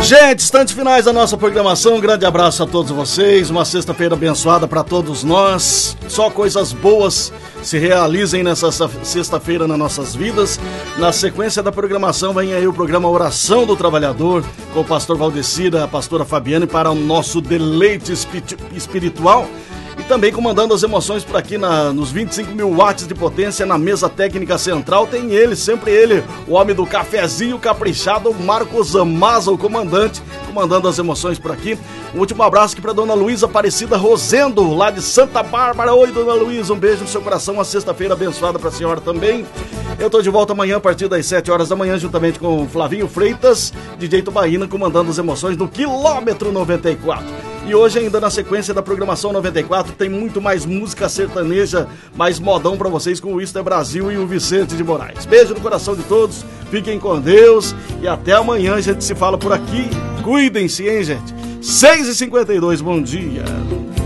Gente, instantes finais da nossa programação, um grande abraço a todos vocês, uma sexta-feira abençoada para todos nós, só coisas boas se realizem nessa sexta-feira nas nossas vidas. Na sequência da programação vem aí o programa Oração do Trabalhador, com o pastor Valdecir, a pastora Fabiane, para o nosso deleite espiritual. E também comandando as emoções por aqui nos 25 mil watts de potência na mesa técnica central, tem ele, sempre ele, o homem do cafezinho caprichado, Marcos Maza, o comandante, comandando as emoções por aqui. Um último abraço aqui para dona Luísa Aparecida Rosendo, lá de Santa Bárbara. Oi, dona Luísa, um beijo no seu coração, uma sexta-feira abençoada para a senhora também. Eu tô de volta amanhã a partir das 7 horas da manhã, juntamente com o Flavinho Freitas, DJ Tubaína, comandando as emoções no quilômetro 94. E hoje, ainda na sequência da programação 94, tem muito mais música sertaneja, mais modão pra vocês com o Isto é Brasil e o Vicente de Moraes. Beijo no coração de todos, fiquem com Deus e até amanhã a gente se fala por aqui. Cuidem-se, hein, gente? 6h52, bom dia.